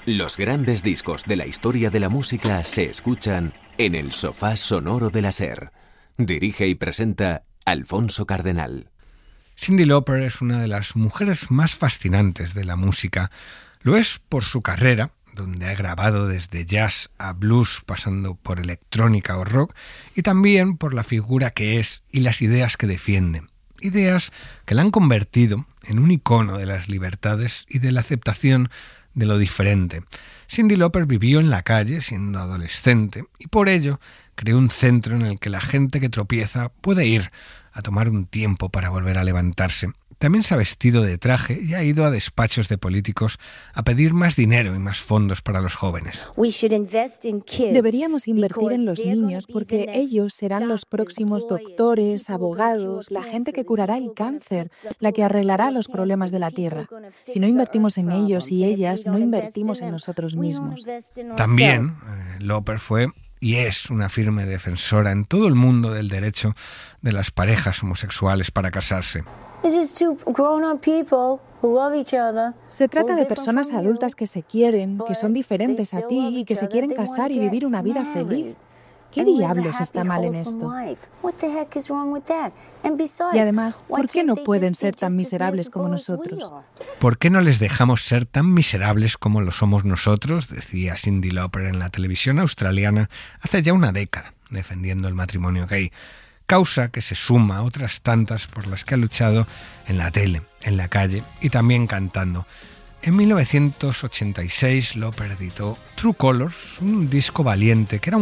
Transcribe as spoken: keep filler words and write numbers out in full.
Los grandes discos de la historia de la música se escuchan en el sofá sonoro de la SER. Dirige y presenta Alfonso Cardenal. Cyndi Lauper es una de las mujeres más fascinantes de la música. Lo es por su carrera, donde ha grabado desde jazz a blues, pasando por electrónica o rock, y también por la figura que es y las ideas que defiende. Ideas que la han convertido en un icono de las libertades y de la aceptación de lo diferente. Cyndi Lauper vivió en la calle siendo adolescente y por ello creó un centro en el que la gente que tropieza puede ir a tomar un tiempo para volver a levantarse. También se ha vestido de traje y ha ido a despachos de políticos a pedir más dinero y más fondos para los jóvenes. Deberíamos invertir en los niños porque ellos serán los próximos doctores, abogados, la gente que curará el cáncer, la que arreglará los problemas de la tierra. Si no invertimos en ellos y ellas, no invertimos en nosotros mismos. También eh, Lauper fue y es una firme defensora en todo el mundo del derecho de las parejas homosexuales para casarse. Se trata de personas adultas que se quieren, que son diferentes a ti y que se quieren casar y vivir una vida feliz. ¿Qué diablos está mal en esto? Y además, ¿por qué no pueden ser tan miserables como nosotros? ¿Por qué no les dejamos ser tan miserables como lo somos nosotros?, decía Cyndi Lauper en la televisión australiana hace ya una década, defendiendo el matrimonio gay. Causa que se suma a otras tantas por las que ha luchado en la tele, en la calle y también cantando. En mil novecientos ochenta y seis, Lauper editó True Colors, un disco valiente que era un